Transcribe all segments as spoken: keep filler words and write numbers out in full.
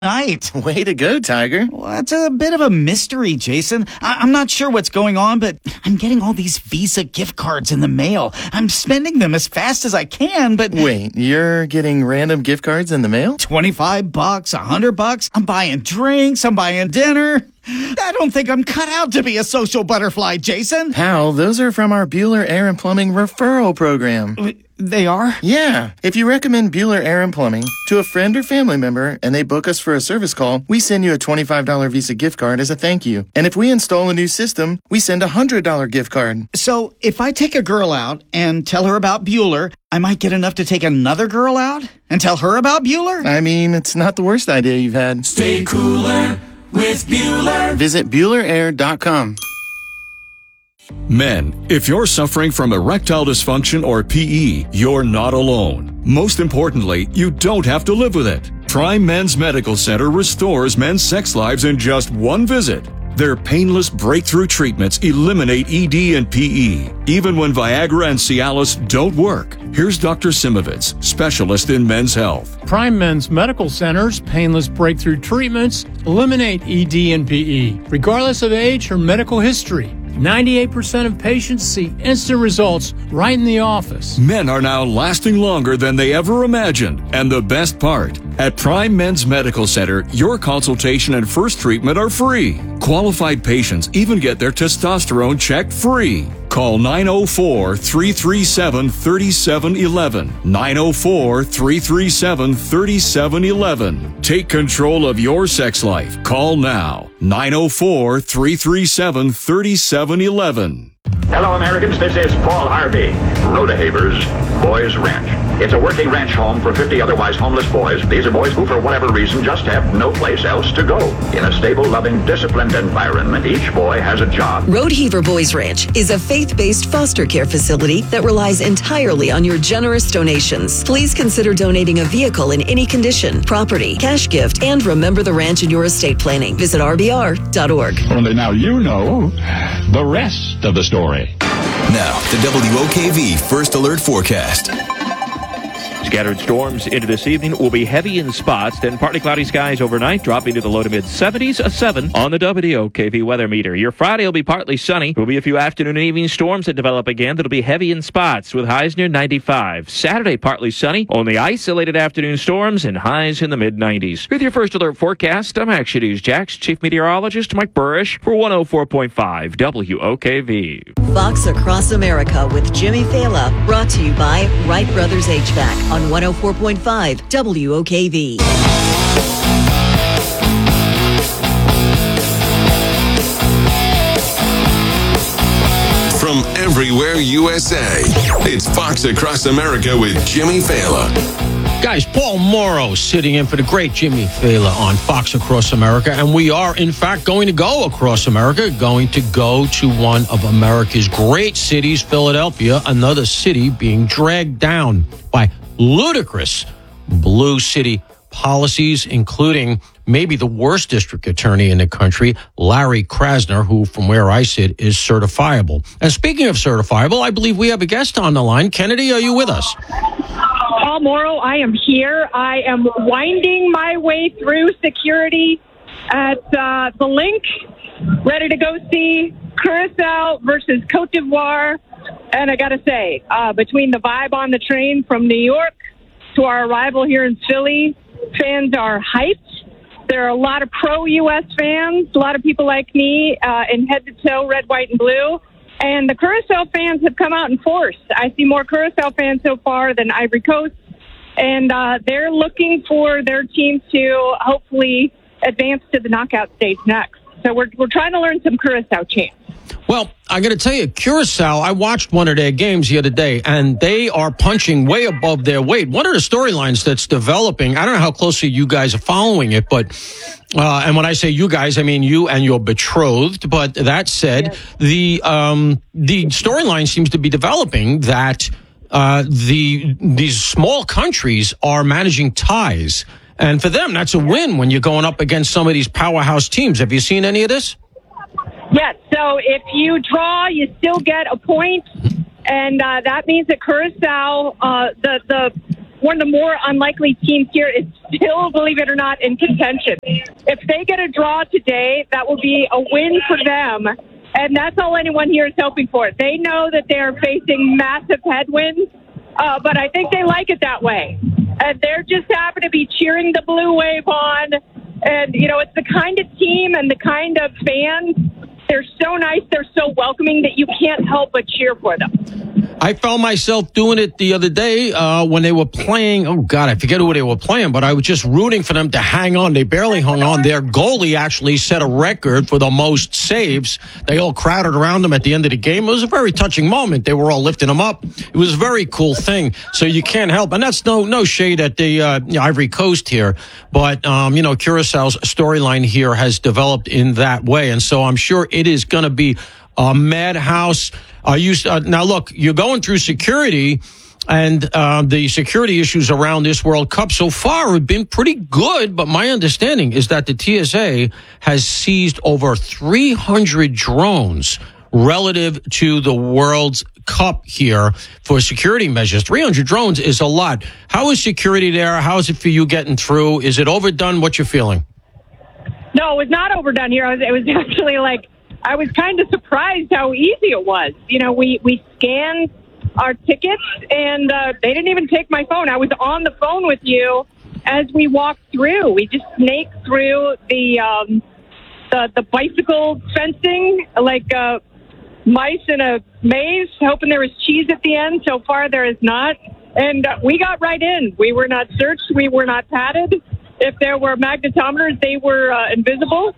night. Way to go, Tiger. Well, it's a bit of a mystery, Jason. I- I'm not sure what's going on, but I'm getting all these Visa gift cards in the mail. I'm spending them as fast as I can, but... Wait, you're getting random gift cards in the mail? twenty-five bucks, one hundred bucks. I'm buying drinks. I'm buying dinner. I don't think I'm cut out to be a social butterfly, Jason. Hal, those are from our Bueller Air and Plumbing referral program. They are? Yeah. If you recommend Bueller Air and Plumbing to a friend or family member and they book us for a service call, we send you a twenty-five dollars Visa gift card as a thank you. And if we install a new system, we send a one hundred dollars gift card. So if I take a girl out and tell her about Bueller, I might get enough to take another girl out and tell her about Bueller? I mean, it's not the worst idea you've had. Stay cooler with Bueller. Visit Bueller Air dot com. Men, if you're suffering from erectile dysfunction or P E, you're not alone. Most importantly, you don't have to live with it. Prime Men's Medical Center restores men's sex lives in just one visit. Their painless breakthrough treatments eliminate E D and P E, even when Viagra and Cialis don't work. Here's Doctor Simovitz, specialist in men's health. Prime Men's Medical Center's painless breakthrough treatments eliminate E D and P E, regardless of age or medical history. ninety-eight percent of patients see instant results right in the office. Men are now lasting longer than they ever imagined. And the best part, at Prime Men's Medical Center, your consultation and first treatment are free. Qualified patients even get their testosterone checked free. Call nine oh four, three three seven, three seven one one. nine oh four, three three seven, three seven one one. Take control of your sex life. Call now. nine oh four, three three seven, three seven one one. Hello, Americans. This is Paul Harvey. Rodehaver's Boys Ranch. It's a working ranch home for fifty otherwise homeless boys. These are boys who, for whatever reason, just have no place else to go. In a stable, loving, disciplined environment, each boy has a job. Rodeheaver Boys Ranch is a faith-based foster care facility that relies entirely on your generous donations. Please consider donating a vehicle in any condition, property, cash gift, and remember the ranch in your estate planning. Visit R B R dot org. Only now you know the rest of the story. Now, the W O K V First Alert Forecast. Scattered storms into this evening will be heavy in spots, then partly cloudy skies overnight, dropping to the low to mid seventies, a seven on the W O K V weather meter. Your Friday will be partly sunny. There will be a few afternoon and evening storms that develop again that'll be heavy in spots with highs near ninety-five. Saturday, partly sunny, only isolated afternoon storms and highs in the mid nineties. With your First Alert Forecast, I'm Action News Jax Chief Meteorologist Mike Burrish for one oh four point five W O K V. Fox Across America with Jimmy Fela, brought to you by Wright Brothers H V A C on one oh four point five W O K V. From everywhere U S A, it's Fox Across America with Jimmy Fela. Guys, Paul Morrow sitting in for the great Jimmy Fela on Fox Across America, and we are, in fact, going to go across America, going to go to one of America's great cities, Philadelphia, another city being dragged down by ludicrous blue city policies, including maybe the worst district attorney in the country, Larry Krasner, who, from where I sit, is certifiable. And speaking of certifiable, I believe we have a guest on the line. Kennedy, are you with us? Paul Morrow, I am here. I am winding my way through security at uh, the link, ready to go see Curacao versus Cote d'Ivoire. And I got to say, uh, between the vibe on the train from New York to our arrival here in Philly, fans are hyped. There are a lot of pro-U S fans, a lot of people like me uh, in head-to-toe red, white, and blue. And the Curacao fans have come out in force. I see more Curacao fans so far than Ivory Coast. And uh, they're looking for their team to hopefully advance to the knockout stage next. So we're we're trying to learn some Curacao chants. Well, I got to tell you, Curacao, I watched one of their games the other day, and they are punching way above their weight. One of the storylines that's developing, I don't know how closely you guys are following it, but, uh, and when I say you guys, I mean you and your betrothed. But that said, yes. the um, the storyline seems to be developing that uh, the these small countries are managing ties. And for them, that's a win when you're going up against some of these powerhouse teams. Have you seen any of this? Yes, so if you draw, you still get a point, and uh, that means that Curacao, uh, the the one of the more unlikely teams here is still, believe it or not, in contention. If they get a draw today, that will be a win for them. And that's all anyone here is hoping for. They know that they're facing massive headwinds, uh, but I think they like it that way. And they're just happy to be cheering the Blue Wave on. And, you know, it's the kind of team and the kind of fans. They're so nice. They're so welcoming that you can't help but cheer for them. I found myself doing it the other day uh, when they were playing. Oh, God, I forget who they were playing, but I was just rooting for them to hang on. They barely hung on. Their goalie actually set a record for the most saves. They all crowded around him at the end of the game. It was a very touching moment. They were all lifting him up. It was a very cool thing. So you can't help. And that's no no shade at the uh, Ivory Coast here. But, um, you know, Curaçao's storyline here has developed in that way. And so I'm sure it is going to be a madhouse. Are you uh, now? Look, you're going through security, and uh, the security issues around this World Cup so far have been pretty good. But my understanding is that the T S A has seized over three hundred drones relative to the World Cup here for security measures. three hundred drones is a lot. How is security there? How is it for you getting through? Is it overdone? What's your feeling? No, it was not overdone here. I was, it was actually like. I was kind of surprised how easy it was. You know, we, we scanned our tickets, and uh, they didn't even take my phone. I was on the phone with you as we walked through. We just snaked through the um, the, the bicycle fencing like uh, mice in a maze, hoping there was cheese at the end. So far, there is not. And uh, we got right in. We were not searched. We were not patted. If there were magnetometers, they were uh, invisible.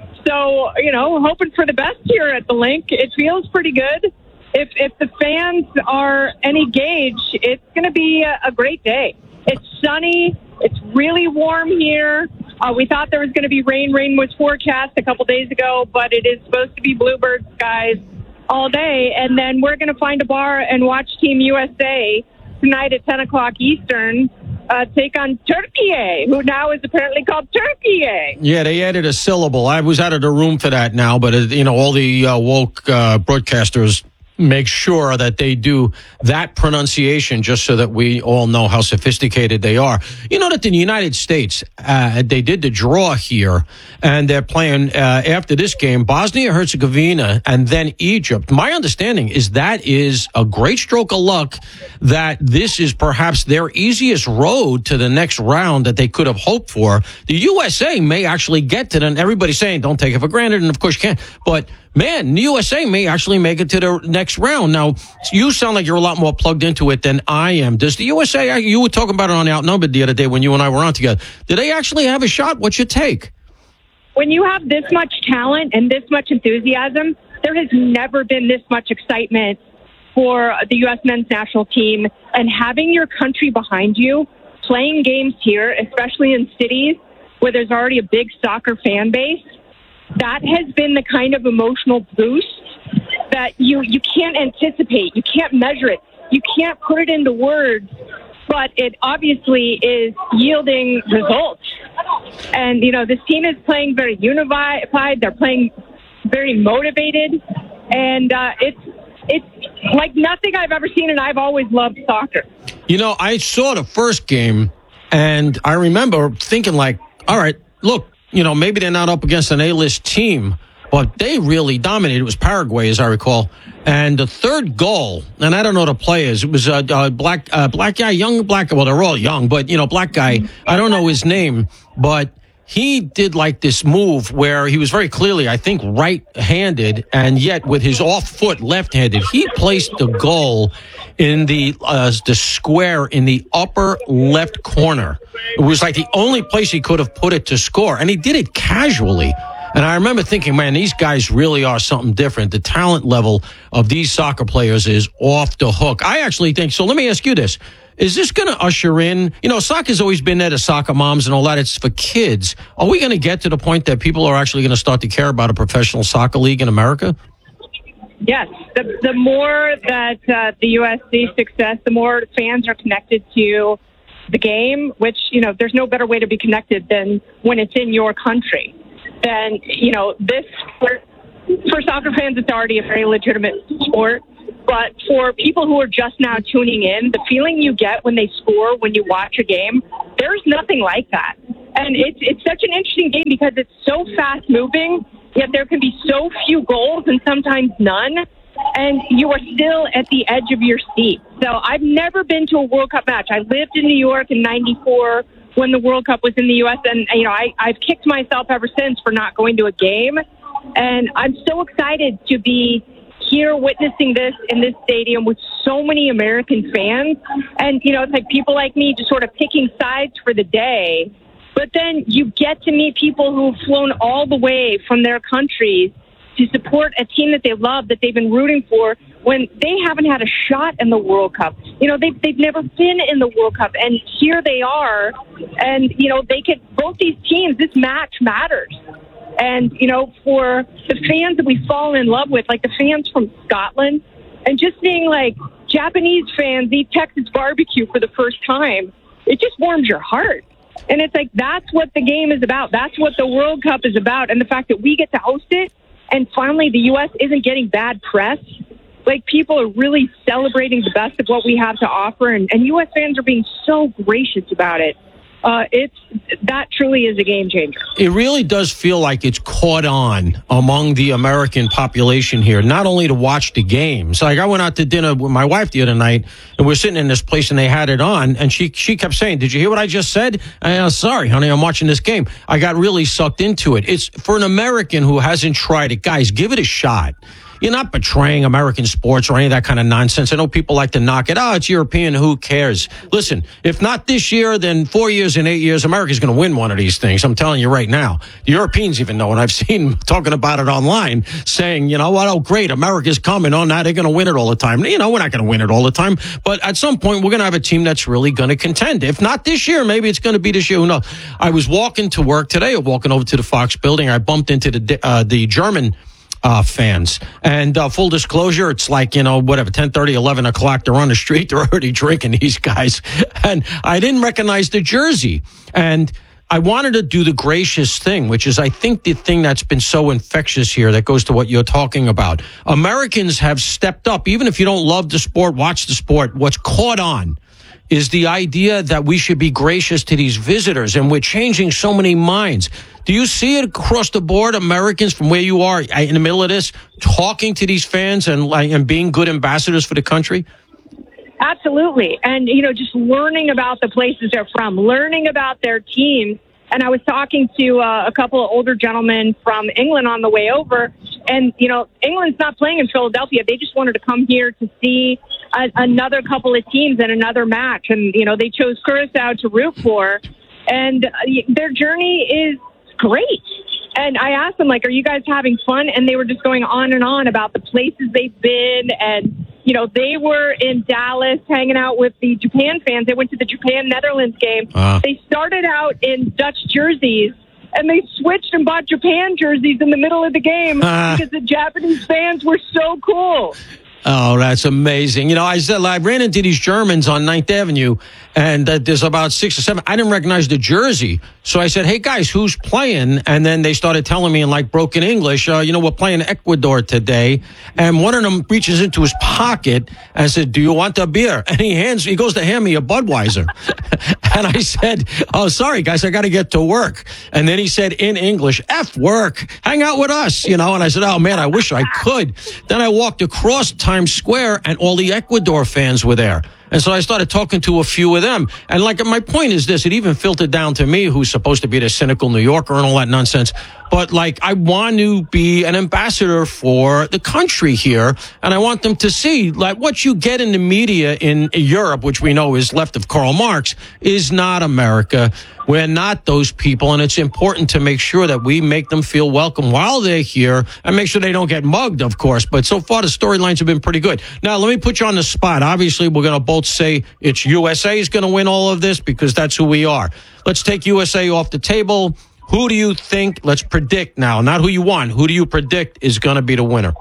So, you know, hoping for the best here at the link. It feels pretty good. If if the fans are any gauge, it's going to be a, a great day. It's sunny. It's really warm here. Uh, we thought there was going to be rain. Rain was forecast a couple days ago, but it is supposed to be bluebird skies all day. And then we're going to find a bar and watch Team U S A tonight at ten o'clock Eastern. Uh, take on Turkey, who now is apparently called Turkey. Yeah, they added a syllable. I was out of the room for that now, but, uh, you know, all the uh, woke uh, broadcasters make sure that they do that pronunciation just so that we all know how sophisticated they are. You know that in the United States, uh, they did the draw here, and they're playing uh, after this game, Bosnia-Herzegovina and then Egypt. My understanding is that is a great stroke of luck that this is perhaps their easiest road to the next round that they could have hoped for. The U S A may actually get to them. Everybody's saying don't take it for granted, and of course you can't. But man, the U S A may actually make it to the next round. Now, you sound like you're a lot more plugged into it than I am. Does the U S A, you were talking about it on the Outnumbered the other day when you and I were on together, do they actually have a shot? What's your take? When you have this much talent and this much enthusiasm, there has never been this much excitement for the U S men's national team. And having your country behind you, playing games here, especially in cities where there's already a big soccer fan base, that has been the kind of emotional boost that you, you can't anticipate. You can't measure it. You can't put it into words, but it obviously is yielding results. And, you know, this team is playing very unified. They're playing very motivated. And uh, it's it's like nothing I've ever seen, and I've always loved soccer. You know, I saw the first game, and I remember thinking, like, all right, look, you know, maybe they're not up against an A-list team, but they really dominated. It was Paraguay, as I recall. And the third goal, and I don't know the players, it was a, a black uh, black guy, young black, well, they're all young, but, you know, black guy, I don't know his name, but he did like this move where he was very clearly, I think, right-handed, and yet with his off foot left-handed, he placed the goal in the uh, the square in the upper left corner. It was like the only place he could have put it to score, and he did it casually. And I remember thinking, man, these guys really are something different. The talent level of these soccer players is off the hook. I actually think, so let me ask you this. Is this going to usher in, you know, soccer's always been there to soccer moms and all that. It's for kids. Are we going to get to the point that people are actually going to start to care about a professional soccer league in America? Yes. The, the more that uh, the U S sees success, the more fans are connected to the game, which, you know, there's no better way to be connected than when it's in your country. Then, you know, this, for, for soccer fans, it's already a very legitimate sport. But for people who are just now tuning in, the feeling you get when they score, when you watch a game, there's nothing like that. And it's it's such an interesting game because it's so fast-moving, yet there can be so few goals and sometimes none, and you are still at the edge of your seat. So I've never been to a World Cup match. I lived in New York in ninety-four when the World Cup was in the U S, and you know I, I've kicked myself ever since for not going to a game. And I'm so excited to be here witnessing this in this stadium with so many American fans. And, you know, it's like people like me just sort of picking sides for the day. But then you get to meet people who've flown all the way from their countries to support a team that they love, that they've been rooting for, when they haven't had a shot in the World Cup. You know, they've, they've never been in the World Cup, and here they are. And, you know, they could, both these teams, this match matters. And, you know, for the fans that we fall in love with, like the fans from Scotland, and just seeing, like, Japanese fans eat Texas barbecue for the first time, it just warms your heart. And it's like, that's what the game is about. That's what the World Cup is about. And the fact that we get to host it, and finally the U S isn't getting bad press. Like, people are really celebrating the best of what we have to offer, and, and U S fans are being so gracious about it. Uh, it's that truly is a game changer. It really does feel like it's caught on among the American population here, not only to watch the games. Like, I went out to dinner with my wife the other night, and we're sitting in this place, and they had it on, and she she kept saying, "Did you hear what I just said?" I was, "Sorry, honey, I'm watching this game." I got really sucked into it. It's for an American who hasn't tried it. Guys, give it a shot. You're not betraying American sports or any of that kind of nonsense. I know people like to knock it. Oh, it's European. Who cares? Listen, if not this year, then four years and eight years, America's going to win one of these things. I'm telling you right now. The Europeans even know, and I've seen talking about it online, saying, you know what, oh, great, America's coming. Oh, now they're going to win it all the time. You know, we're not going to win it all the time. But at some point, we're going to have a team that's really going to contend. If not this year, maybe it's going to be this year. Who knows? I was walking to work today, walking over to the Fox building. I bumped into the uh, the German Uh, fans. And uh, full disclosure, it's like, you know, whatever, ten thirty, eleven o'clock, they're on the street, they're already drinking, these guys. And I didn't recognize the jersey. And I wanted to do the gracious thing, which is, I think, the thing that's been so infectious here that goes to what you're talking about. Americans have stepped up. Even if you don't love the sport, watch the sport, what's caught on is the idea that we should be gracious to these visitors, and we're changing so many minds. Do you see it across the board, Americans from where you are in the middle of this, talking to these fans and like and being good ambassadors for the country? Absolutely. And, you know, just learning about the places they're from, learning about their teams. And I was talking to uh, a couple of older gentlemen from England on the way over. And, you know, England's not playing in Philadelphia. They just wanted to come here to see a, another couple of teams and another match. And, you know, they chose Curacao to root for. And uh, their journey is great. And I asked them, like, are you guys having fun? And they were just going on and on about the places they've been. And, you know, they were in Dallas hanging out with the Japan fans. They went to the Japan-Netherlands game. Uh. They started out in Dutch jerseys, and they switched and bought Japan jerseys in the middle of the game uh. because the Japanese fans were so cool. Oh, that's amazing. You know, I said I ran into these Germans on Ninth Avenue, and uh, there's about six or seven. I didn't recognize the jersey. So I said, hey, guys, who's playing? And then they started telling me in like broken English, uh, you know, we're playing Ecuador today. And one of them reaches into his pocket and said, do you want a beer? And he hands, he goes to hand me a Budweiser. And I said, oh, sorry, guys, I got to get to work. And then he said in English, F work, hang out with us, you know. And I said, oh, man, I wish I could. Then I walked across Times Square, and all the Ecuador fans were there. And so I started talking to a few of them. And like, my point is this, it even filtered down to me, who's supposed to be the cynical New Yorker and all that nonsense. But like, I want to be an ambassador for the country here. And I want them to see like what you get in the media in Europe, which we know is left of Karl Marx, is not America. We're not those people. And it's important to make sure that we make them feel welcome while they're here and make sure they don't get mugged, of course. But so far, the storylines have been pretty good. Now, let me put you on the spot. Obviously, we're going to both say it's U S A is going to win all of this because that's who we are. Let's take U S A off the table. Who do you think, let's predict now, not who you want, who do you predict is going to be the winner?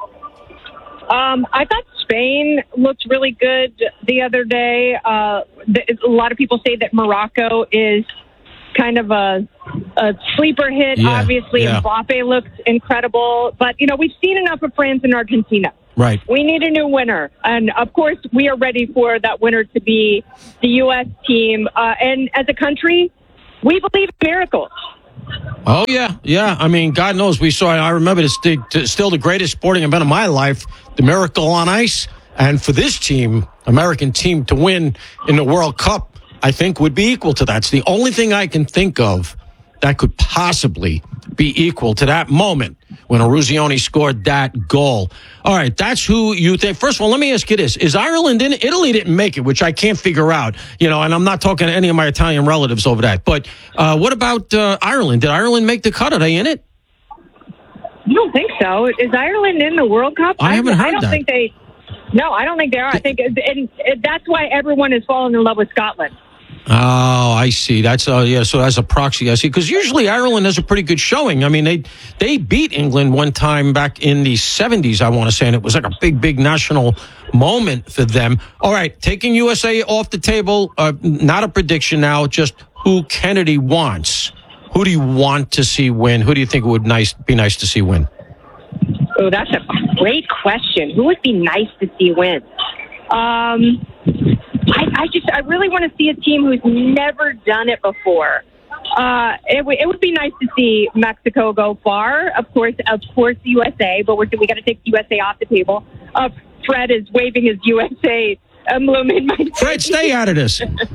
Um, I thought Spain looked really good the other day. Uh, a lot of people say that Morocco is kind of a, a sleeper hit. Yeah, Obviously, yeah. Mbappe looked incredible. But, you know, we've seen enough of France and Argentina. Right. We need a new winner. And, of course, we are ready for that winner to be the U S team. Uh, and as a country, we believe in miracles. Oh, yeah. Yeah. I mean, God knows we saw, I remember it's the, it's still the greatest sporting event of my life, the Miracle on Ice. And for this team, American team, to win in the World Cup, I think would be equal to that. It's the only thing I can think of that could possibly be equal to that moment when Eruzione scored that goal. All right, that's who you think. First of all, let me ask you this. Is Ireland in it? Italy didn't make it, which I can't figure out. You know, and I'm not talking to any of my Italian relatives over that. But uh, what about uh, Ireland? Did Ireland make the cut? Are they in it? I don't think so. Is Ireland in the World Cup? I haven't heard I don't that. think they... No, I don't think they are. I think, and, and that's why everyone is falling in love with Scotland. Oh, I see. That's uh, yeah. So as a proxy, I see. Because usually Ireland has a pretty good showing. I mean, they they beat England one time back in the seventies, I want to say, and it was like a big, big national moment for them. All right, taking U S A off the table. Uh, not a prediction now. Just who Kennedy wants. Who do you want to see win? Who do you think would nice be nice to see win? Oh, that's a great question. Who would be nice to see win? Um. I, I just, I really want to see a team who's never done it before. Uh, it, w- it would be nice to see Mexico go far. Of course, of course, the U S A, but we're, we got to take the U S A off the table. Uh, Fred is waving his U S A emblem in my face. Fred, stay out of this. um,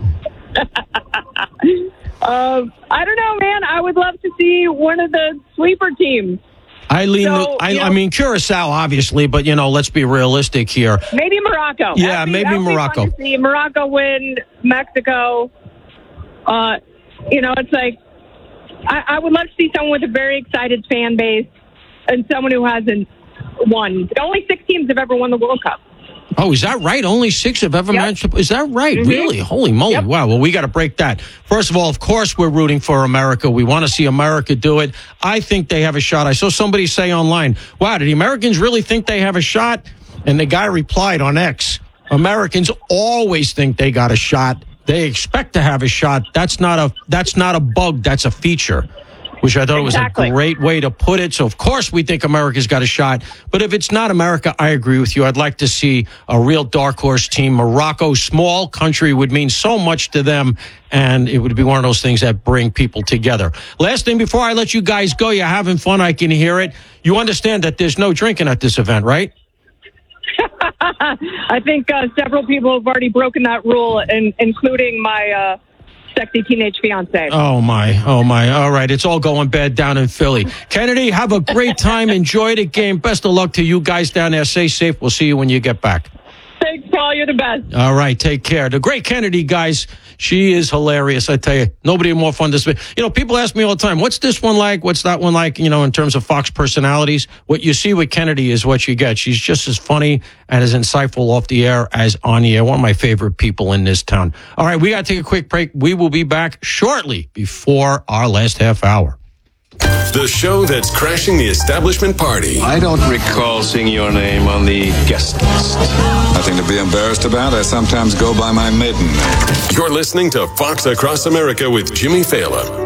I don't know, man. I would love to see one of the sleeper teams. I lean. So, I, you know, I mean, Curacao, obviously, but you know, let's be realistic here. Maybe Morocco. Yeah, That'd be, maybe that'd be Morocco. fun to see Morocco win, Mexico. Uh, you know, it's like I, I would love to see someone with a very excited fan base and someone who hasn't won. Only six teams have ever won the World Cup. Oh, is that right? Only six have ever Yep. managed to. Is that right? Mm-hmm. Really? Holy moly. Yep. Wow. Well, we got to break that. First of all, of course, we're rooting for America. We want to see America do it. I think they have a shot. I saw somebody say online, wow, do the Americans really think they have a shot? And the guy replied on X, Americans always think they got a shot. They expect to have a shot. That's not a, that's not a bug. That's a feature. Which I thought Exactly. was a great way to put it. So, of course, we think America's got a shot. But if it's not America, I agree with you. I'd like to see a real dark horse team. Morocco, small country, would mean so much to them. And it would be one of those things that bring people together. Last thing before I let you guys go, you're having fun. I can hear it. You understand that there's no drinking at this event, right? I think uh, several people have already broken that rule, and, including my uh, sexy teenage fiance. Oh, my. Oh, my. All right. It's all going bad down in Philly. Kennedy, have a great time. Enjoy the game. Best of luck to you guys down there. Stay safe. We'll see you when you get back. Thanks, Paul. You're the best. All right. Take care. The great Kennedy, guys. She is hilarious. I tell you, nobody more fun to speak. You know, people ask me all the time, what's this one like? What's that one like? You know, in terms of Fox personalities, what you see with Kennedy is what you get. She's just as funny and as insightful off the air as on the air. One of my favorite people in this town. All right. We got to take a quick break. We will be back shortly before our last half hour. The show that's crashing the establishment party. I don't recall seeing your name on the guest list. Nothing to be embarrassed about. I sometimes go by my maiden name. You're listening to Fox Across America with Jimmy Fallon.